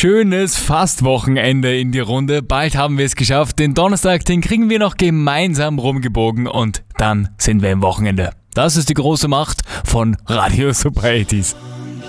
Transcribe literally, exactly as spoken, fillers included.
schönes Fastwochenende in die Runde. Bald haben wir es geschafft. Den Donnerstag, den kriegen wir noch gemeinsam rumgebogen und dann sind wir im Wochenende. Das ist die große Macht von Radio Super achtzig.